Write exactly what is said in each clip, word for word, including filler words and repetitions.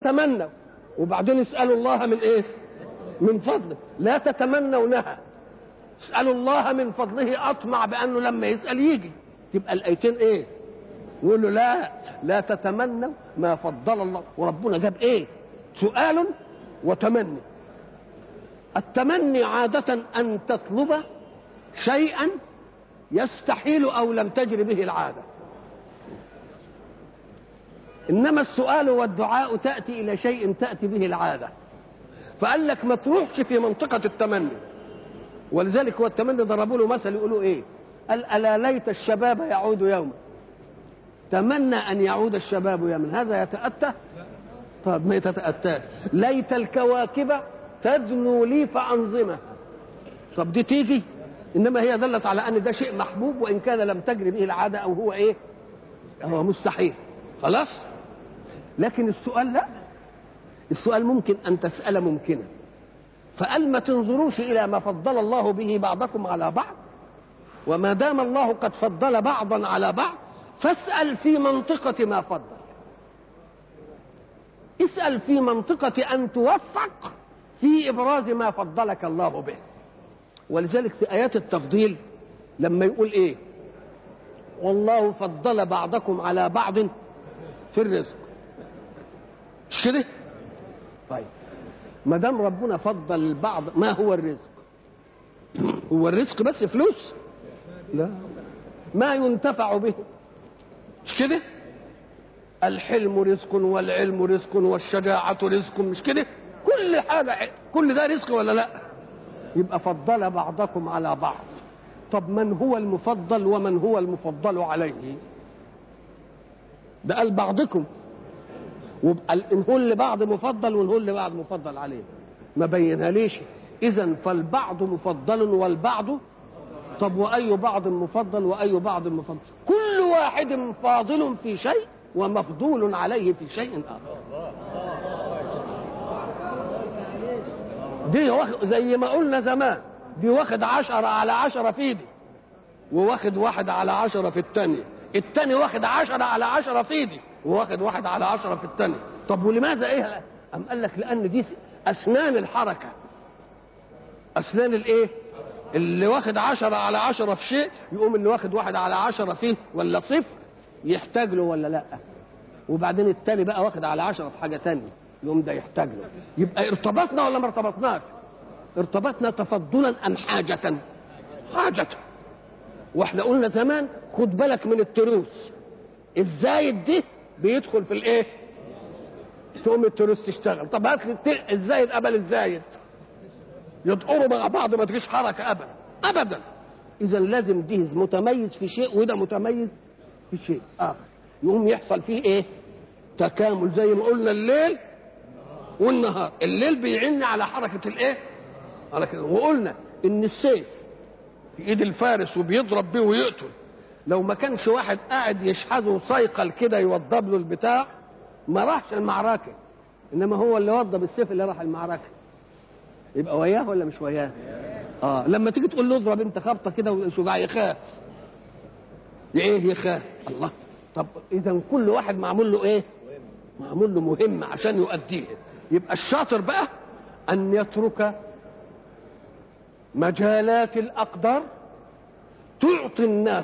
تمنوا وبعدين اسألوا الله من ايه؟ من فضله. لا تتمنونها، اسألوا الله من فضله. اطمع بانه لما يسأل يجي. تبقى الايتين ايه؟ يقول له لا لا تتمنوا ما فضل الله. وربنا جاب ايه؟ سؤال وتمني. التمني عادة ان تطلب شيئا يستحيل او لم تجر به العادة، انما السؤال والدعاء تأتي الى شيء تأتي به العادة. فقال لك ما تروحش في منطقة التمني، ولذلك هو التمني ضربوا له مثل يقولوا ايه؟ قال الا ليت الشباب يعود يوما. تمنى ان يعود الشباب يوما، هذا يتأتى؟ طب ما يتأتى. ليت الكواكب تدنو لي فأنظمه. طب دي تيجي؟ انما هي دلت على ان ده شيء محبوب وان كان لم تجري به العادة او هو ايه؟ هو مستحيل. خلاص؟ لكن السؤال لا، السؤال ممكن ان تسأل ممكنا. فقال ما تنظروش الى ما فضل الله به بعضكم على بعض، وما دام الله قد فضل بعضا على بعض فاسأل في منطقة ما فضل. اسأل في منطقة ان توفق في ابراز ما فضلك الله به. ولذلك في ايات التفضيل لما يقول ايه؟ والله فضل بعضكم على بعض في الرزق، مش كده؟ طيب ما دام ربنا فضل البعض، ما هو الرزق؟ هو الرزق بس فلوس؟ لا، ما ينتفع به، مش كده؟ الحلم رزق والعلم رزق والشجاعة رزق، مش كده؟ كل حاجة، كل ده رزق ولا لا؟ يبقى فضل بعضكم على بعض. طب من هو المفضل ومن هو المفضل عليه؟ ده قال بعضكم، ونقول لبعض مفضل ونقول لبعض مفضل عليه، ما بينها ليش؟ اذا فالبعض مفضل والبعض، طب واي بعض مفضل واي بعض مفضل؟ كل واحد فاضل في شيء ومفضول عليه في شيء اخر. دي زي ما قلنا زمان، دي واخد عشرة على عشرة في دي، وواخد واحد على عشرة في التانية، التاني واخد عشرة على عشرة في دي، وواخد واحد على عشرة في التانية. طب ولماذا ايه؟ أم قال لك لأن دي أسنان الحركة، أسنان الايه؟ اللي واخد عشرة على عشرة في شيء يقوم اللي واخد واحد على عشرة فيه ولا صفر يحتاج له ولا لا؟ وبعدين التاني بقى واخد على عشرة في حاجة تانية يقوم ده يحتاج له. يبقى ارتبطنا ولا ما ارتبطناش؟ ارتبطنا تفضلا أم حاجة؟ حاجة. واحنا قلنا زمان خد بالك من التروس، الزايد دي بيدخل في الايه؟ تقوم التروس تشتغل. طب هات لي الزايد قبل الزايد يدقروا مع بعض، ما تجيش حركه ابدا ابدا. اذا لازم دي متميز في شيء وده متميز في شيء اخر، يقوم يحصل فيه ايه؟ تكامل. زي ما قلنا الليل والنهار، الليل بيعن على حركه الايه؟ على كده. وقلنا ان السيف في ايد الفارس وبيضرب بيه ويقتل، لو ما كانش واحد قاعد يشحذه صيقل كده يوضب له البتاع ما راحش المعركه، انما هو اللي وضب السيف اللي راح المعركه، يبقى وياه ولا مش وياه؟ اه لما تيجي تقول له اضرب انت خبطه كده وشجاع يخاف، ايه يخاف؟ الله. طب اذا كل واحد معمول له ايه؟ معمول له مهمه عشان يؤديها. يبقى الشاطر بقى ان يترك مجالات الاقدار تعطي الناس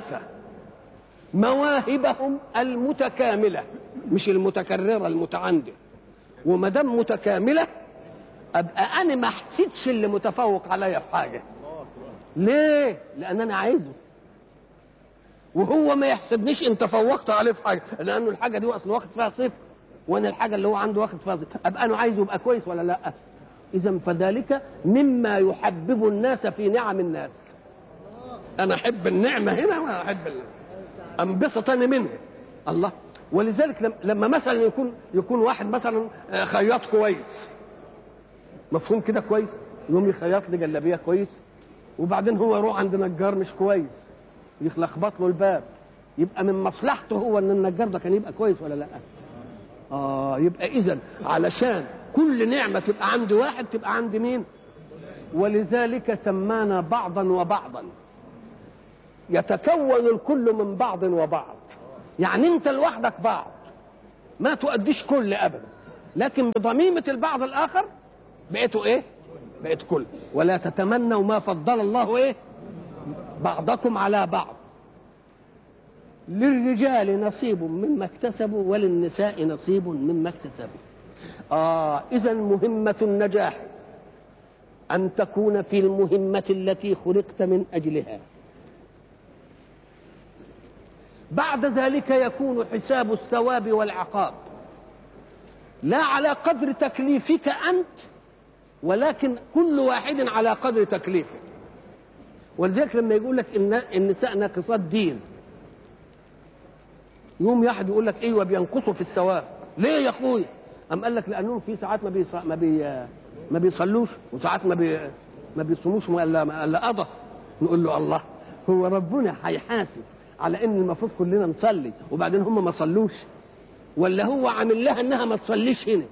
مواهبهم المتكامله، مش المتكرره المتعندة. وما دام متكامله ابقى انا ما احسدش اللي متفوق عليا في حاجه. ليه؟ لان انا عايزه، وهو ما يحسدنيش ان تفوقت عليه في حاجه، لانه الحاجه دي اصلا واخد فيها صفر وانا الحاجه اللي هو عنده واخد فيها صفر، ابقى انا عايزه يبقى كويس ولا لا؟ اذا فذلك مما يحبب الناس في نعم الناس. انا احب النعمه هنا وانا احب انبسط انا منها. الله. ولذلك لما مثلا يكون يكون واحد مثلا خياط كويس، مفهوم كده كويس، يقوم يخيط لي جلابيه كويس، وبعدين هو يروح عند نجار مش كويس يخلخبط له الباب، يبقى من مصلحته هو ان النجار ده كان يبقى كويس ولا لا؟ اه يبقى اذا علشان كل نعمه تبقى عند واحد تبقى عند مين؟ ولذلك سمانا بعضا وبعضا، يتكون الكل من بعض وبعض. يعني انت لوحدك بعض ما تؤديش كل ابدا، لكن بضميمة البعض الآخر بقيتوا إيه؟ بقيت كل. ولا تتمنوا ما فضل الله إيه؟ بعضكم على بعض. للرجال نصيب مما اكتسبوا وللنساء نصيب مما اكتسبوا. آه إذا مهمة النجاح أن تكون في المهمة التي خلقت من أجلها. بعد ذلك يكون حساب الثواب والعقاب لا على قدر تكليفك أنت، ولكن كل واحد على قدر تكليفه. ولذلك لما يقول لك إن النساء ناقصات دين، يوم واحد يقول لك ايوه بينقصوا في الثواب. ليه يا اخويا؟ أم قال لك لانهم في ساعات ما بيص... ما بي... ما بيصلوش، وساعات ما بي... ما بيصوموش الا الا قضى. نقول له الله، هو ربنا هيحاسب على ان المفروض كلنا نصلي وبعدين هم ما صلوش؟ ولا هو عامل لها انها ما تصليش هنا؟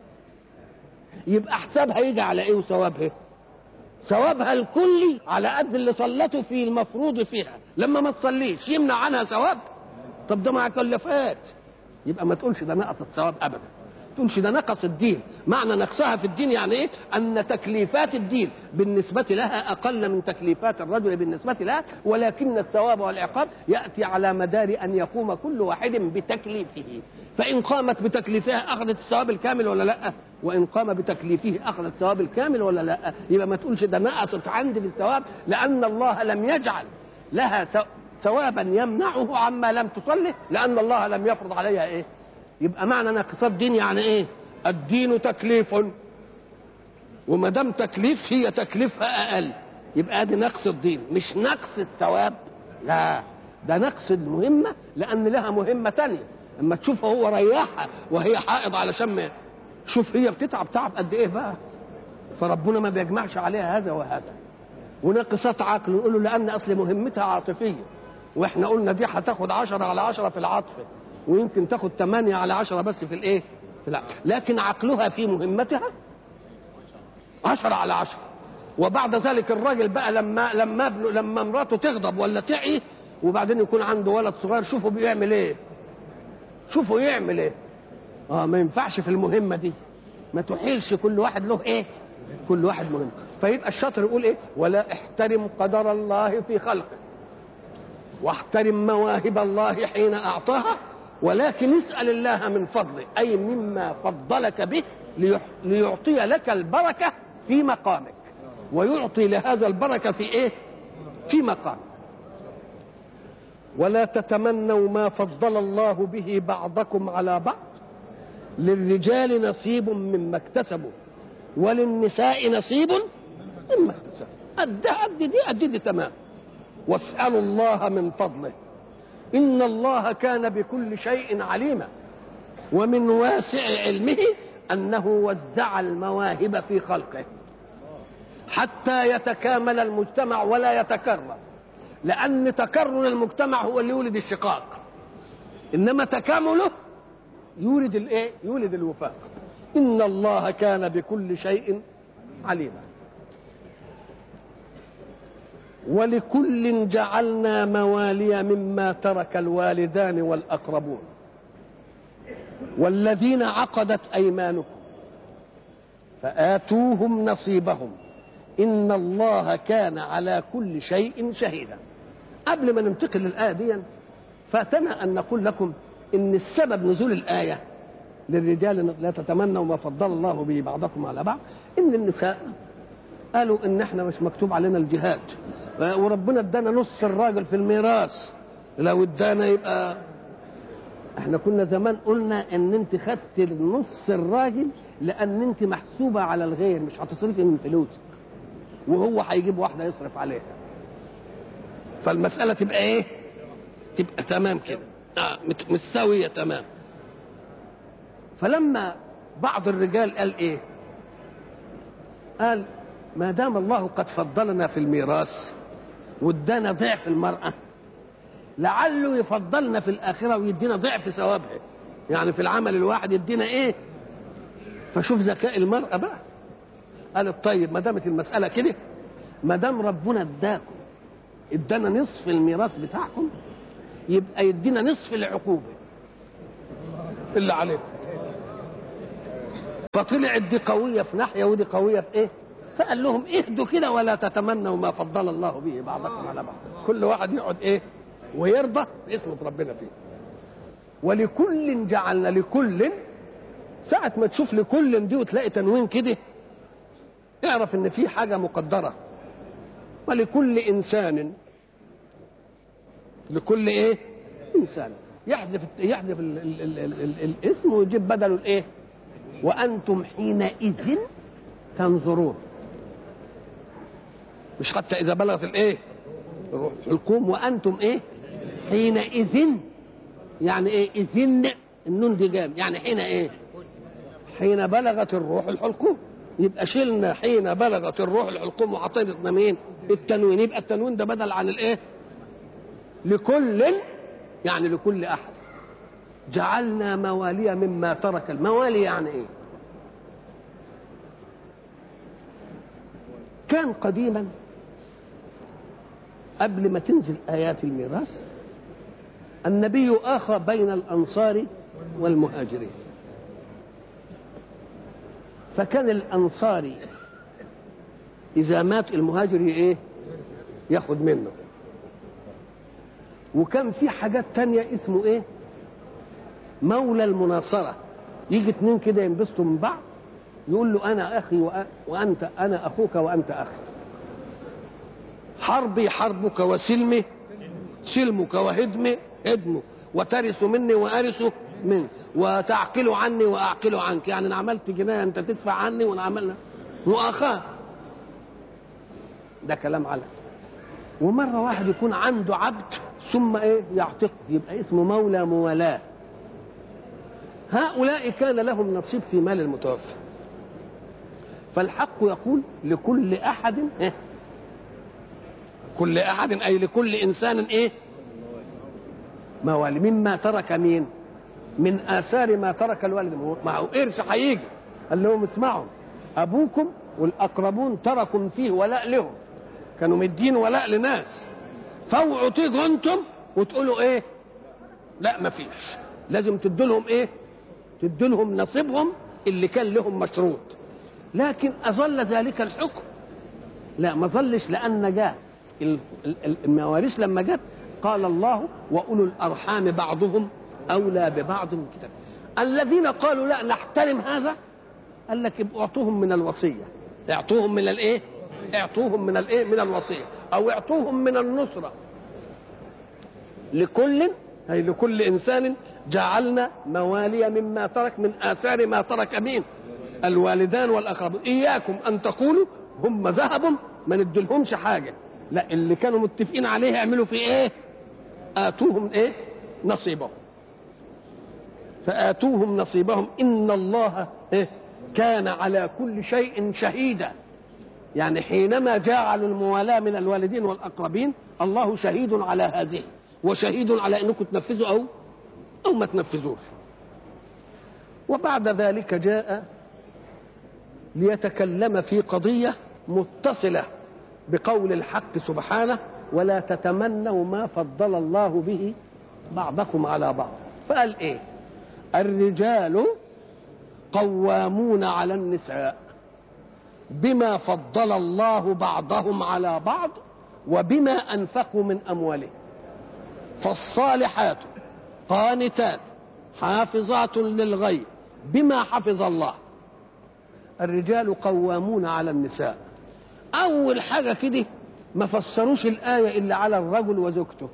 يبقى حسابها يجي على ايه وثوابها؟ ثوابها الكلي على قد اللي صلته في المفروض فيها. لما ما تصليش يمنع عنها ثواب؟ طب ده مع كلفات. يبقى ما تقولش ده نقص الثواب ابدا، تقولش ده نقص الدين. معنى نقصها في الدين يعني ايه؟ ان تكليفات الدين بالنسبه لها اقل من تكليفات الرجل بالنسبه لها، ولكن الثواب والعقاب ياتي على مدار ان يقوم كل واحد بتكليفه. فان قامت بتكليفها اخذت الثواب الكامل ولا لا؟ وان قام بتكليفه اخذ الثواب الكامل ولا لا؟ يبقى ما تقولش ده نقصت عندي في الثواب، لان الله لم يجعل لها ثوابا يمنعه عما لم تصله، لان الله لم يفرض عليها ايه. يبقى معنى ناقصات دين يعني ايه؟ الدين تكليف، وما دام تكليف هي تكليفها اقل، يبقى دي نقص الدين مش نقص الثواب. لا، ده نقص المهمه، لان لها مهمه تانية. اما تشوف هو ريحها وهي حائض علشان ما شوف هي بتتعب تعب قد ايه بقى، فربنا ما بيجمعش عليها هذا وهذا. وناقصات عقل نقول له لان اصل مهمتها عاطفيه، واحنا قلنا دي هتاخد عشرة على عشرة في العاطفه، ويمكن تاخد ثمانية على عشرة بس في الايه؟ في العقل. لكن عقلها في مهمتها عشرة على عشرة. وبعد ذلك الراجل بقى لما لما ابنه لما مراته تغضب ولا تعي وبعدين يكون عنده ولد صغير، شوفوا بيعمل ايه، شوفوا يعمل ايه. اه ما ينفعش في المهمه دي، ما تحيلش كل واحد له ايه، كل واحد مهم. فيبقى الشاطر يقول ايه؟ ولا احترم قدر الله في خلقه، واحترم مواهب الله حين اعطاها، ولكن اسال الله من فضله، اي مما فضلك به ليعطي لك البركه في مقامك، ويعطي لهذا البركه في ايه؟ في مقامك. ولا تتمنوا ما فضل الله به بعضكم على بعض، للرجال نصيب مما اكتسبوا وللنساء نصيب مما اكتسبوا. قد قد دي قد دي تمام. واسألوا الله من فضله إن الله كان بكل شيء عليما. ومن واسع علمه أنه وزع المواهب في خلقه حتى يتكامل المجتمع ولا يتكرر، لأن تكرر المجتمع هو اللي يولد الشقاق، إنما تكامله يولد الايه؟ يولد الوفاق. إن الله كان بكل شيء عليما. ولكل جعلنا موالي مما ترك الوالدان والأقربون والذين عقدت أيمانكم فآتوهم نصيبهم إن الله كان على كل شيء شهيدا. قبل ما ننتقل للآية دي فاتنا أن نقول لكم إن السبب نزول الآية للرجال لا تتمنوا ما فضل الله به بعضكم على بعض، إن النساء قالوا إن إحنا مش مكتوب علينا الجهاد، وربنا ادانا نص الراجل في الميراث، لو ادانا يبقى احنا كنا زمان قلنا ان انت خدت نص الراجل لان انت محسوبه على الغير، مش هتصرفي من فلوسك، وهو هيجيب واحده يصرف عليها، فالمساله تبقى ايه؟ تبقى تمام كده، اه متساويه تمام. فلما بعض الرجال قال ايه؟ قال ما دام الله قد فضلنا في الميراث وادانا ضعف المرأة، لعله يفضلنا في الآخرة ويدينا ضعف ثوابها، يعني في العمل الواحد يدينا ايه؟ فشوف ذكاء المرأة بقى، قالت طيب ما دامت المسألة كده، ما دام ربنا اداكم ادانا نصف الميراث بتاعكم، يبقى يدينا نصف العقوبة اللي عليكم. فطلعت دي قويه في ناحيه ودي قويه في ايه؟ فقال لهم اهدوا كده ولا تتمنوا ما فضل الله به بعضكم على بعض، كل واحد يقعد ايه ويرضى باسم ربنا فيه. ولكل جعلنا، لكل ساعة ما تشوف لكل دي وتلاقي تنوين كده اعرف ان في حاجة مقدرة. ولكل انسان، لكل ايه انسان، يحذف يحذف ال ال ال ال ال الاسم ويجيب بدله الايه؟ وانتم حينئذ تنظرون. مش حتى اذا بلغت الايه الروح الحلقوم وانتم ايه حينئذ، يعني ايه اذن النون دي جام، يعني حين ايه؟ حين بلغت الروح الحلقوم. يبقى شلنا حين بلغت الروح الحلقوم وعطينا مين؟ التنوين. يبقى التنوين ده بدل عن الايه؟ لكل، يعني لكل احد. جعلنا موالي مما ترك. الموالي يعني ايه؟ كان قديما قبل ما تنزل ايات الميراث النبي آخى بين الأنصار والمهاجرين، فكان الأنصاري إذا مات المهاجر إيه؟ ياخد منه. وكان في حاجات تانية اسمه إيه؟ مولى المناصرة. يجي اتنين كده ينبسطوا من بعض، يقول له أنا أخي وأنت، أنا أخوك وأنت أخي، حربي حربك وسلمي سلمك وهدمي هدمه، وترث مني وارث منك، وتعقل عني واعقل عنك. يعني انا عملت جنايه انت تدفع عني وانا عملنا مؤاخاه. ده كلام على. ومره واحد يكون عنده عبد ثم ايه يعتق، يبقى اسمه مولى موالاه. هؤلاء كان لهم نصيب في مال المتوفى. فالحق يقول لكل احد إيه؟ كل احد اي لكل انسان ايه؟ موالي مما ترك مين؟ من آثار ما ترك الوالد. معه إرث هيجي. قال لهم اسمعوا، أبوكم والأقربون تركوا فيه ولاء لهم، كانوا مدين ولاء لناس، فاوعوا تيجوا أنتم وتقولوا إيه؟ لا مفيش، لازم تدوا لهم إيه؟ تدوا لهم نصيبهم اللي كان لهم مشروط. لكن أظل ذلك الحكم؟ لا، ما ظلش، لأن جاء المواريث لما جت قال الله وأولو الأرحام بعضهم أولى ببعض من كتاب. الذين قالوا لا نحترم هذا قال لك اعطوهم من الوصية، اعطوهم من الايه؟ اعطوهم من الايه؟ من الوصية، أو اعطوهم من النصرة. لكل أي لكل إنسان جعلنا موالي مما ترك من آثار ما ترك مين؟ الوالدان والأقربون. إياكم أن تقولوا هم ذهبوا ما ندلهمش حاجة، لا، اللي كانوا متفقين عليه يعملوا في ايه؟ آتوهم ايه؟ نصيبهم. فآتوهم نصيبهم إن الله إيه؟ كان على كل شيء شهيدا. يعني حينما جعلوا الموالاة من الوالدين والأقربين الله شهيد على هذه، وشهيد على أنكم تنفذوا أو أو ما تنفذوش. وبعد ذلك جاء ليتكلم في قضية متصلة بقول الحق سبحانه ولا تتمنوا ما فضل الله به بعضكم على بعض. فقال ايه؟ الرجال قوامون على النساء بما فضل الله بعضهم على بعض وبما انفقوا من اموالهم. فالصالحات قانتات حافظات للغيب بما حفظ الله. الرجال قوامون على النساء. اول حاجه كده ما فسروش الايه الا على الرجل وزوجته.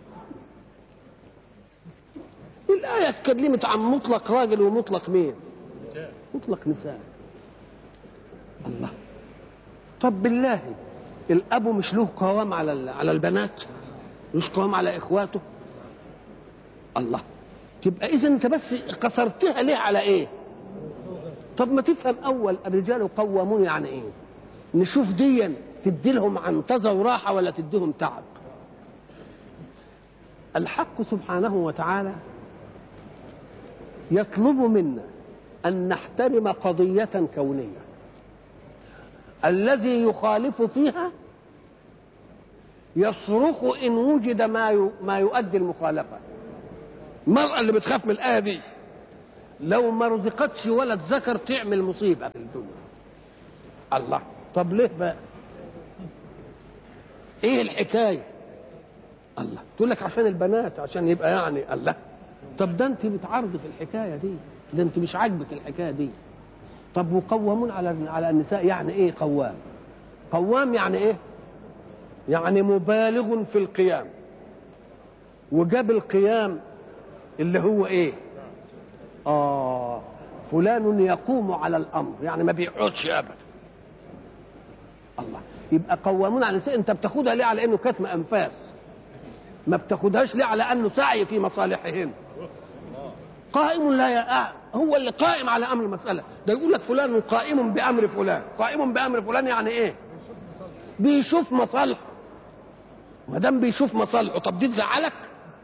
الايه اتكلمت عن مطلق راجل ومطلق مين؟ مطلق نساء. الله، طب بالله الاب مش له قوام على على البنات؟ مش قوام على اخواته؟ الله، تبقى اذا انت بس قصرتها ليه على ايه؟ طب ما تفهم اول الرجال قوامون يعني ايه؟ نشوف ديا تدي لهم عنطزه وراحه ولا تديهم تعب. الحق سبحانه وتعالى يطلب منا ان نحترم قضيه كونيه الذي يخالف فيها يصرخ ان وجد ما ما يؤدي المخالفه. المراه اللي بتخاف من الايه دي لو ما رزقتش ولد ذكر تعمل مصيبه في الدنيا. الله، طب ليه بقى؟ ايه الحكايه؟ الله، تقول لك عشان البنات، عشان يبقى يعني الله. طب ده انت بتعرض في الحكايه دي، ده انت مش عاجبك الحكايه دي. طب وقوامون على على النساء، يعني ايه قوام؟ قوام يعني ايه؟ يعني مبالغ في القيام. وجاب القيام اللي هو ايه؟ اه فلان يقوم على الامر، يعني ما بيقعدش ابدا. الله، يبقى قوامون على النساء انت بتاخدها ليه على انه كتم انفاس؟ ما بتاخدهاش ليه على انه سعي في مصالحهن؟ قائم لا يقع، هو اللي قائم على امر المساله. ده يقول لك فلان قائم بامر فلان، قائم بامر فلان يعني ايه؟ بيشوف مصالحه. ما دام بيشوف مصالحه، طب دي تزعلك؟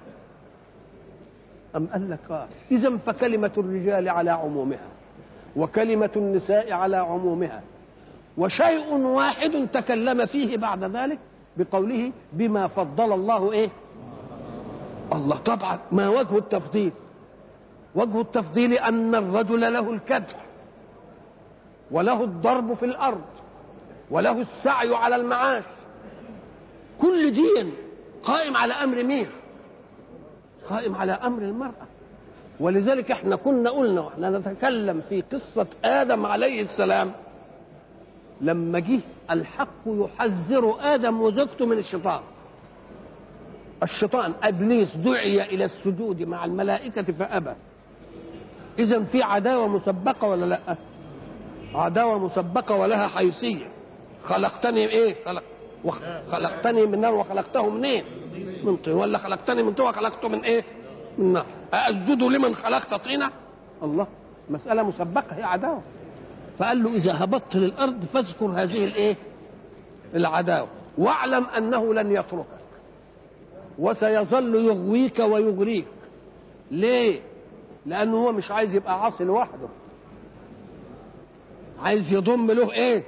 أم قال لك آه. إذا فكلمة الرجال على عمومها، وكلمة النساء على عمومها، وشيء واحد تكلم فيه بعد ذلك بقوله بما فضل الله ايه؟ الله. طبعا ما وجه التفضيل؟ وجه التفضيل أن الرجل له الكدح، وله الضرب في الأرض، وله السعي على المعاش. كل دين قائم على أمر مين؟ قائم على أمر المرأة. ولذلك احنا كنا قلنا واحنا نتكلم في قصة آدم عليه السلام، لما جه الحق يحذر آدم وزوجته من الشيطان. الشيطان إبليس دعي إلى السجود مع الملائكة فأبى. إذن في عداوة مسبقة ولا لا؟ عداوة مسبقة ولها حيثية. خلقتني إيه؟ خلق خلقتني من نار وخلقته منين؟ من طين. ولا خلقتني من طين وخلقته من إيه؟ من نار. أسجد لمن خلقت طينة؟ الله، مسألة مسبقة، هي عداوة. فقال له إذا هبطت للأرض فاذكر هذه الإيه؟ العداوة، واعلم أنه لن يتركك وسيظل يغويك ويغريك. ليه؟ لأنه هو مش عايز يبقى عاصي لوحده، عايز يضم له إيه؟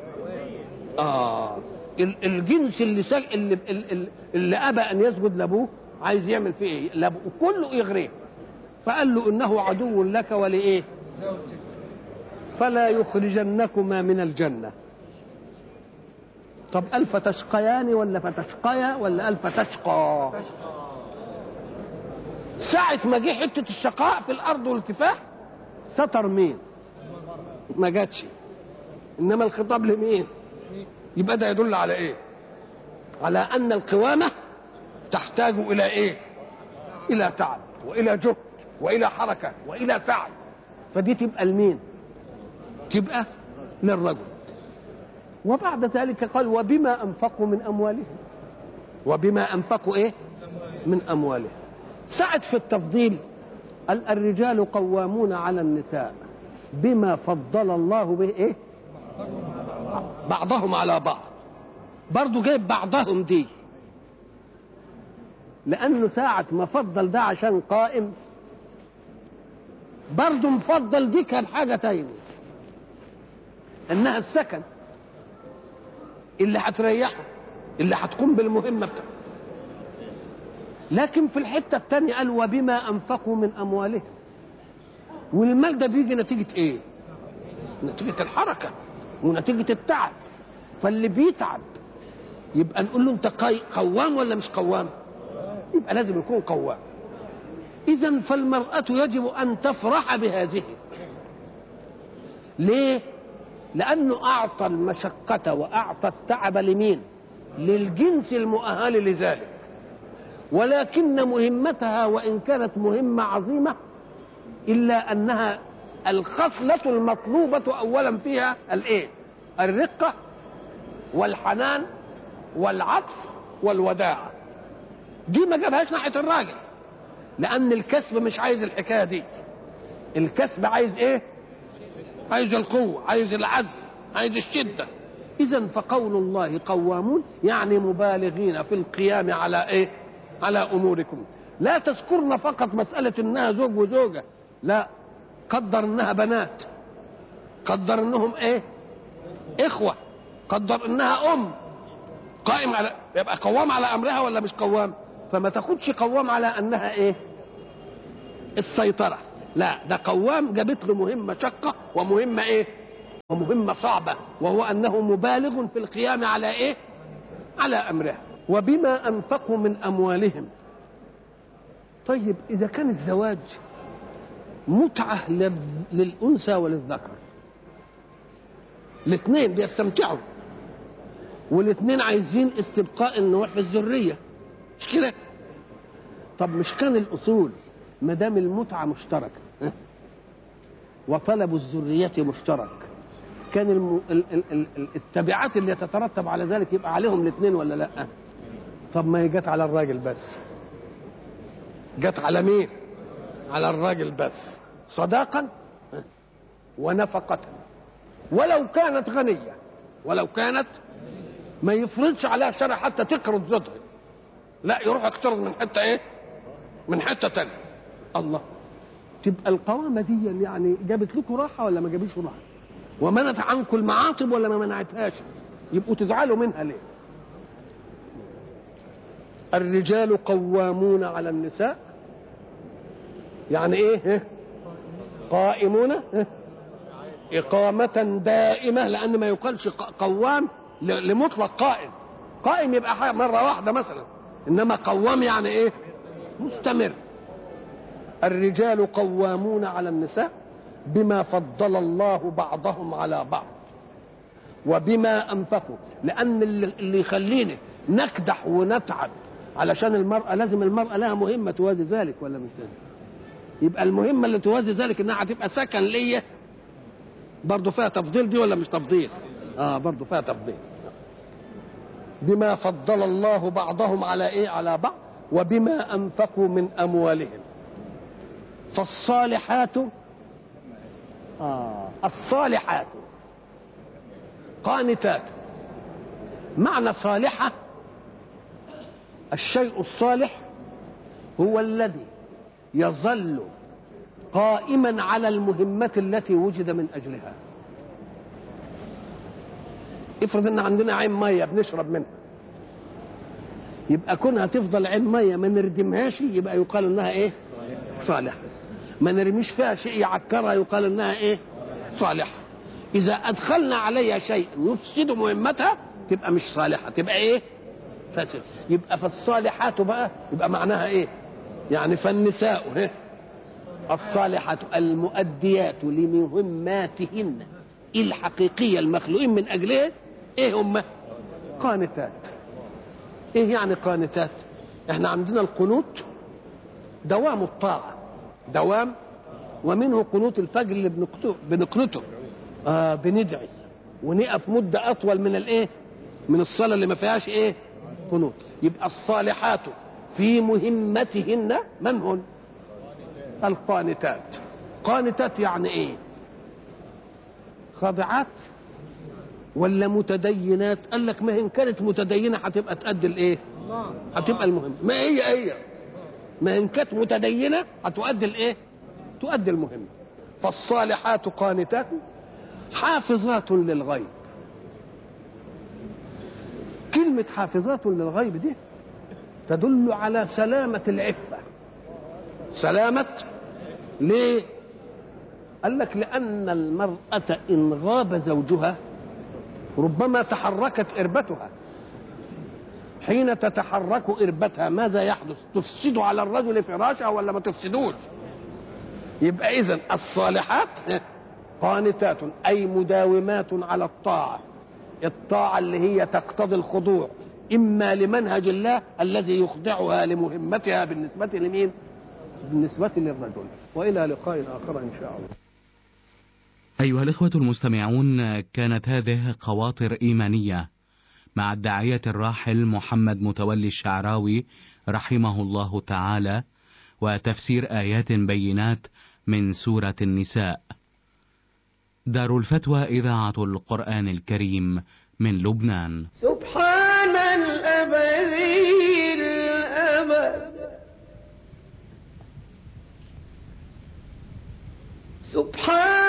آه الجنس اللي سج... اللي, اللي, اللي أبى أن يسجد لأبوه عايز يعمل فيه إيه؟ لأبوه كله يغريه. فقال له إنه عدو لك ولإيه؟ فلا يخرجنكما من الجنة. طب قال فتشقيان ولا فتشقيا ولا قال فتشقى؟ ساعة ما جه حتة الشقاء في الأرض والكفاح ستر مين؟ ما جاتش. إنما الخطاب لمين؟ يبقى ده يدل على إيه؟ على أن القوامة تحتاج إلى إيه؟ إلى تعب وإلى جهد وإلى حركة وإلى سعي. فدي تبقى لمين؟ تبقى للرجل. وبعد ذلك قال وبما أنفقوا من أموالهم. وبما أنفقوا إيه؟ من أموالهم. سعد في التفضيل قال الرجال قوامون على النساء بما فضل الله به إيه؟ بعضهم على بعض. برضو جايب بعضهم دي لأنه ساعة ما فضل ده عشان قائم، برضو مفضل دي كان حاجة تانية، إنها السكن اللي هتريحه، اللي هتقوم بالمهمة بتاعته. لكن في الحتة التانية قال وبما أنفقوا من أموالهم. والمال ده بيجي نتيجة إيه؟ نتيجة الحركة ونتيجة التعب. فاللي بيتعب يبقى نقول له أنت قوام ولا مش قوام؟ يبقى لازم يكون قوام. إذن فالمرأة يجب أن تفرح بهذه. ليه؟ لأنه أعطى المشقة وأعطى التعب لمين؟ للجنس المؤهل لذلك. ولكن مهمتها وإن كانت مهمة عظيمة إلا أنها الخصلة المطلوبة أولا فيها الإيه؟ الرقة والحنان والعطف والوداعة. دي ما جابهاش ناحية الراجل، لأن الكسب مش عايز الحكاية دي. الكسب عايز إيه؟ عايز القوة، عايز العزم، عايز الشدة. إذن فقول الله قوامون يعني مبالغين في القيام على إيه؟ على أموركم. لا تذكرن فقط مسألة إنها زوج وزوجة، لا، قدر إنها بنات، قدر إنهم إيه؟ إخوة، قدر إنها أم. قائم على، يبقى قوام على أمرها ولا مش قوام؟ فما تاخدش قوام على أنها إيه؟ السيطرة، لا، ده قوام جابت له مهمة شقة ومهمة ايه؟ ومهمة صعبة، وهو انه مبالغ في القيام على ايه؟ على امرها. وبما انفقوا من اموالهم. طيب اذا كان الزواج متعة للانثى وللذكر، الاثنين بيستمتعوا والاثنين عايزين استبقاء النوع في الذرية، مش كده؟ طب مش كان الاصول ما دام المتعة مشتركة وطلب الذرية مشترك، كان الم... ال... ال... ال... التبعات اللي تترتب على ذلك يبقى عليهم الاثنين ولا لا؟ طب ما هي جت على الراجل بس. جت على مين؟ على الراجل بس، صداقا ونفقة. ولو كانت غنية، ولو كانت ما يفرضش عليها شرع حتى تقرض زوجها، لا يروح يقترض من حتة ايه؟ من حتة تانية. الله، تبقى القوامة دي يعني جابت لكم راحة ولا ما جابتش راحة؟ ومنعت عنكم المعاطب ولا ما منعتهاش؟ يبقوا تزعلوا منها ليه؟ الرجال قوامون على النساء، يعني ايه؟ قائمون إقامة دائمة، لأن ما يقالش قوام لمطلق قائم. قائم يبقى مرة واحدة مثلا، إنما قوام يعني ايه؟ مستمر. الرجال قوامون على النساء بما فضل الله بعضهم على بعض وبما أنفقوا. لأن اللي يخليني نكدح ونتعب علشان المرأة، لازم المرأة لها مهمة توازي ذلك ولا مش ذلك؟ يبقى المهمة اللي توازي ذلك إنها هتبقى سكن ليا، برضه فيها تفضيل دي ولا مش تفضيل؟ آه برضه فيها تفضيل. بما فضل الله بعضهم على إيه؟ على بعض وبما أنفقوا من أموالهم. فالصالحات آه الصالحات قانتات. معنى صالحة، الشيء الصالح هو الذي يظل قائما على المهمة التي وجد من أجلها. افرض ان عندنا عين مية بنشرب منها، يبقى كونها تفضل عين مية ما نردمهاش يبقى يقال انها ايه؟ صالحة. ما نرميش فيها شيء يعكرها يقال انها ايه؟ صالحة. اذا ادخلنا عليها شيء يفسد مهمتها تبقى مش صالحة، تبقى ايه؟ فاسد. يبقى فالصالحات بقى يبقى معناها ايه؟ يعني فالنساء ايه؟ الصالحات المؤديات لمهماتهن الحقيقية المخلوقين من اجلها ايه هم؟ قانتات. ايه يعني قانتات؟ احنا عندنا القنوت دوام الطاعة، دوام، ومنه قنوت الفجر اللي بنقنته، آه بندعي ونقف مدة أطول من الإيه؟ من الصلاة اللي ما فيهاش إيه؟ قنوت. يبقى الصالحات في مهمتهن من هن؟ القانتات. قانتات يعني إيه؟ خاضعات ولا متدينات؟ قال لك ما إن كانت متدينة هتبقى تأدي الإيه؟ هتبقى المهم. ما هي هي ما إن كانت متدينة هتؤدي الإيه؟ تؤدي المهم. فالصالحات قانتات حافظات للغيب. كلمة حافظات للغيب دي تدل على سلامة العفة. سلامة ليه؟ قال لك لأن المرأة إن غاب زوجها ربما تحركت إربتها. حين تتحرك إربتها ماذا يحدث؟ تفسد على الرجل فراشها ولا ما تفسدوش؟ يبقى إذن الصالحات قانتات أي مداومات على الطاعة، الطاعة اللي هي تقتضي الخضوع إما لمنهج الله الذي يخضعها لمهمتها بالنسبة لمين؟ بالنسبة للرجل. وإلى لقاء آخر إن شاء الله. أيها الإخوة المستمعون، كانت هذه خواطر إيمانية مع الداعية الراحل محمد متولي الشعراوي رحمه الله تعالى، وتفسير آيات بينات من سورة النساء. دار الفتوى إذاعة القرآن الكريم من لبنان. سبحان الأبدي الأبد، سبحان